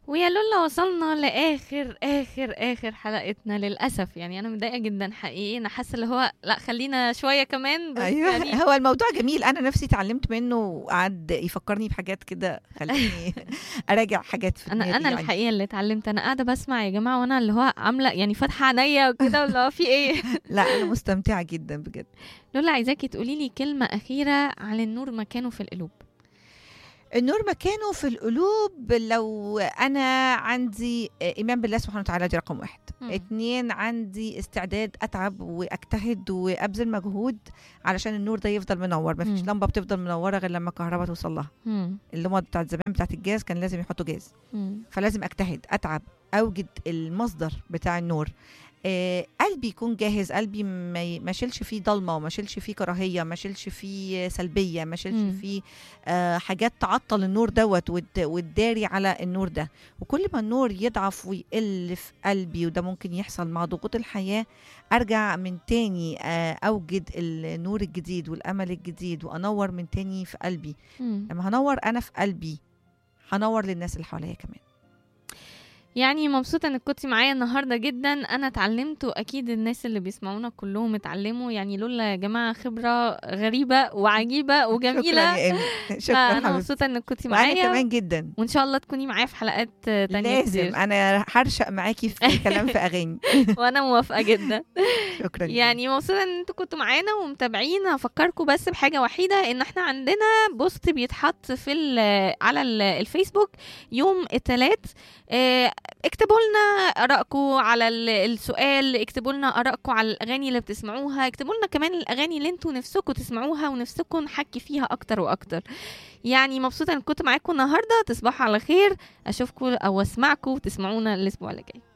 ويا لولا وصلنا لاخر اخر اخر حلقتنا للاسف. يعني انا متضايقه جدا حقيقي، انا حاسه اللي هو لا خلينا شويه كمان بس ايوه يعني. هو الموضوع جميل، انا نفسي اتعلمت منه وقعد يفكرني بحاجات كده خليني اراجع حاجات في انا دماغي يعني. الحقيقه اللي اتعلمت، انا قاعده بسمع يا جماعه وانا اللي هو عامله يعني فاتحه عينيا وكده اللي هو في ايه. لا انا مستمتعه جدا بجد. لولا عايزاكي تقولي لي كلمه اخيره عن النور مكانه في القلوب. النور مكانه في القلوب، لو انا عندي ايمان بالله سبحانه وتعالى، دي رقم واحد. مم. 2، عندي استعداد اتعب واجتهد وابذل مجهود علشان النور ده يفضل منور. مفيش مم. لمبه بتفضل منوره غير لما الكهرباء توصل لها. اللمبه بتاعت زمان بتاعت الجاز كان لازم يحطوا جاز، فلازم اجتهد اتعب اوجد المصدر بتاع النور. قلبي يكون جاهز، قلبي ما شيلش فيه ضلمه، وما شيلش فيه كراهيه، ما شيلش فيه سلبيه، ما شيلش فيه حاجات تعطل النور دوت وتداري على النور ده. وكل ما النور يضعف ويقل في قلبي، وده ممكن يحصل مع ضغوط الحياه، ارجع من تاني اوجد النور الجديد والامل الجديد وانور من تاني في قلبي. لما هنور انا في قلبي هنور للناس اللي حواليا كمان. يعني مبسوطة انك كنتي معايا النهاردة جدا، انا اتعلمت واكيد الناس اللي بيسمعونا كلهم اتعلموا. يعني لولا يا جماعة خبرة غريبة وعجيبة وجميلة. شكرا يا إيمي. شكرا انا حبيبتي. مبسوطة انك كنتي وانا معايا، كمان جدا. وان شاء الله تكوني معايا في حلقات تانية لازم كتير. انا هرشق معاكي في كلام في اغاني. وانا موافقة جدا. شكرا. يعني مبسوطة ان انتوا كنتوا معانا ومتابعين. هفكركم بس بحاجة وحيدة، ان احنا عندنا بوست بيتحط في على الفيسبوك يوم الثلاث. اكتبوا لنا ارائكم على السؤال، اكتبوا لنا ارائكم على الاغاني اللي بتسمعوها، اكتبوا لنا كمان الاغاني اللي انتوا نفسكم تسمعوها ونفسكم نحكي فيها اكتر واكتر. يعني مبسوطة ان كنت معاكم النهاردة. تصبحوا على خير، اشوفكم او اسمعكم وتسمعونا الاسبوع اللي جاي.